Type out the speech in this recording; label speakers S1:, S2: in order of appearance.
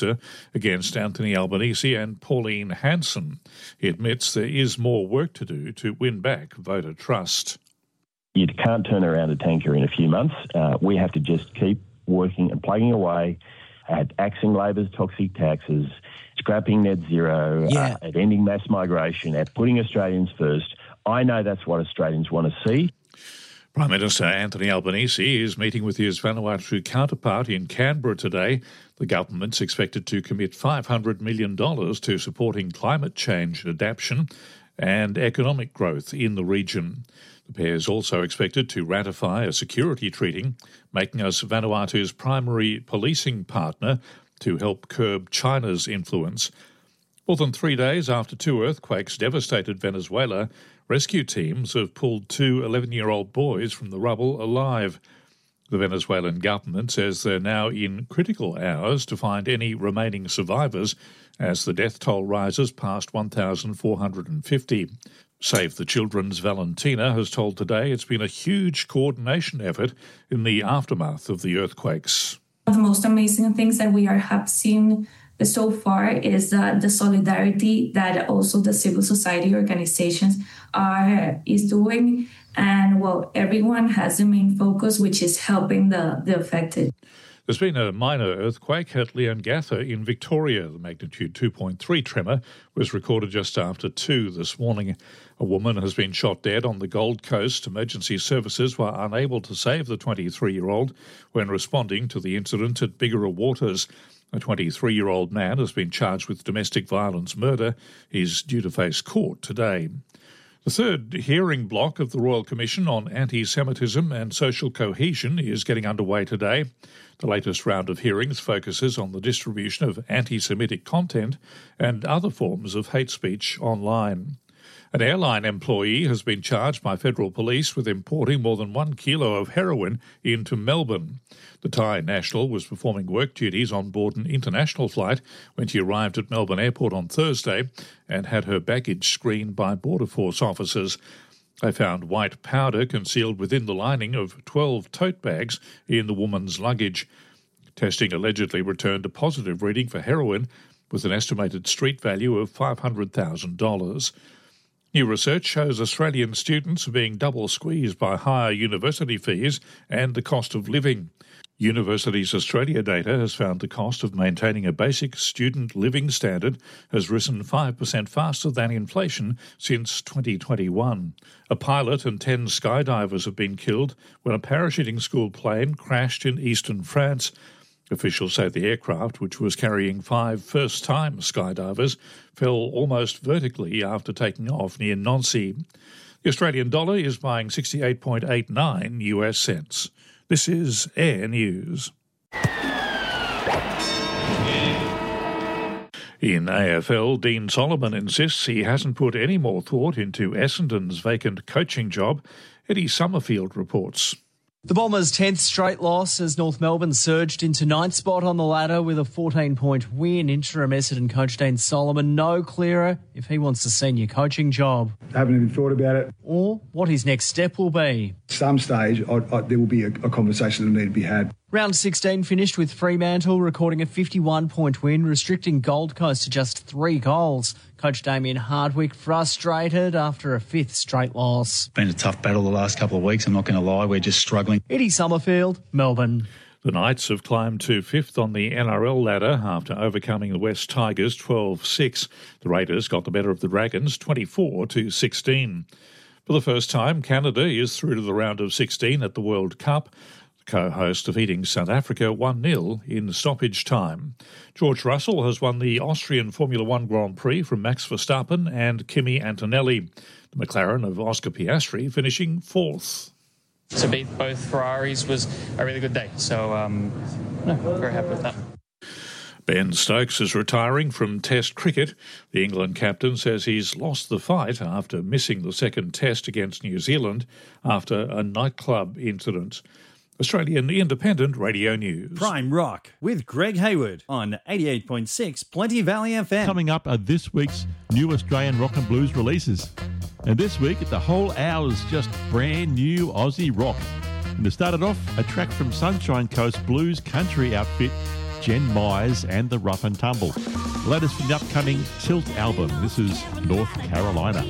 S1: against Anthony Albanese and Pauline Hanson. He admits there is more work to do to win back voter trust.
S2: You can't turn around a tanker in a few months. We have to just keep working and plugging away at axing Labor's toxic taxes, scrapping net zero, at ending mass migration, at putting Australians first. I know that's what Australians want to see.
S1: Prime Minister Anthony Albanese is meeting with his Vanuatu counterpart in Canberra today. The government's expected to commit $500 million to supporting climate change adaptation and economic growth in the region. The pair is also expected to ratify a security treaty, making us Vanuatu's primary policing partner to help curb China's influence. More than 3 days after two earthquakes devastated Venezuela, rescue teams have pulled two 11-year-old boys from the rubble alive. The Venezuelan government says they're now in critical hours to find any remaining survivors as the death toll rises past 1,450. Save the Children's Valentina has told Today it's been a huge coordination effort in the aftermath of the earthquakes.
S3: One of the most amazing things that we have seen so far is the solidarity that also the civil society organizations is doing. And, everyone has the main focus, which is helping the affected.
S1: There's been a minor earthquake at Leongatha in Victoria. The magnitude 2.3 tremor was recorded just after 2 this morning. A woman has been shot dead on the Gold Coast. Emergency services were unable to save the 23-year-old when responding to the incident at Bigara Waters. A 23-year-old man has been charged with domestic violence murder. He's due to face court today. The third hearing block of the Royal Commission on Anti-Semitism and Social Cohesion is getting underway today. The latest round of hearings focuses on the distribution of anti-Semitic content and other forms of hate speech online. An airline employee has been charged by federal police with importing more than 1 kilo of heroin into Melbourne. The Thai national was performing work duties on board an international flight when she arrived at Melbourne Airport on Thursday and had her baggage screened by Border Force officers. They found white powder concealed within the lining of 12 tote bags in the woman's luggage. Testing allegedly returned a positive reading for heroin with an estimated street value of $500,000. New research shows Australian students are being double squeezed by higher university fees and the cost of living. Universities Australia data has found the cost of maintaining a basic student living standard has risen 5% faster than inflation since 2021. A pilot and 10 skydivers have been killed when a parachuting school plane crashed in eastern France. Officials say the aircraft, which was carrying 5 first-time skydivers, fell almost vertically after taking off near Nancy. The Australian dollar is buying 68.89 US cents. This is Air News. In AFL, Dean Solomon insists he hasn't put any more thought into Essendon's vacant coaching job. Eddie Summerfield reports.
S4: The Bombers' 10th straight loss as North Melbourne surged into 9th spot on the ladder with a 14-point win. Interim Essendon coach Dean Solomon no clearer if he wants a senior coaching job.
S5: I haven't even thought about it.
S4: Or what his next step will be.
S5: At some stage, there will be a conversation that will need to be had.
S4: Round 16 finished with Fremantle recording a 51-point win, restricting Gold Coast to just 3 goals. Coach Damien Hardwick frustrated after a 5th straight loss.
S6: Been a tough battle the last couple of weeks, I'm not going to lie, we're just struggling.
S4: Eddie Summerfield, Melbourne.
S1: The Knights have climbed to 5th on the NRL ladder after overcoming the West Tigers 12-6. The Raiders got the better of the Dragons 24-16. For the first time, Canada is through to the round of 16 at the World Cup. The co-host defeating South Africa 1-0 in stoppage time. George Russell has won the Austrian Formula One Grand Prix from Max Verstappen and Kimi Antonelli. The McLaren of Oscar Piastri finishing 4th.
S7: To beat both Ferraris was a really good day, so very happy with that.
S1: Ben Stokes is retiring from Test cricket. The England captain says he's lost the fight after missing the second Test against New Zealand after a nightclub incident. Australian Independent Radio News.
S8: Prime Rock with Greg Hayward on 88.6 Plenty Valley FM.
S9: Coming up are this week's new Australian rock and blues releases. And this week, the whole hour is just brand new Aussie rock. And to start it off, a track from Sunshine Coast blues country outfit Jen Myers and the Rough and Tumble. The latest from the upcoming Tilt album. This is North Carolina.